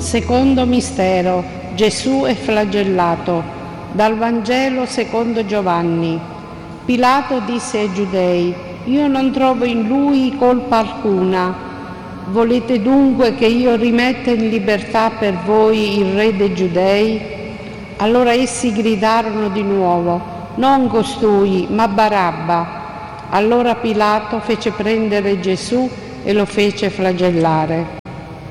Secondo mistero, Gesù è flagellato. Dal Vangelo secondo Giovanni. Pilato disse ai Giudei: «Io non trovo in lui colpa alcuna. Volete dunque che io rimetta in libertà per voi il re dei Giudei?» Allora essi gridarono di nuovo: «Non costui, ma Barabba!» Allora Pilato fece prendere Gesù e lo fece flagellare.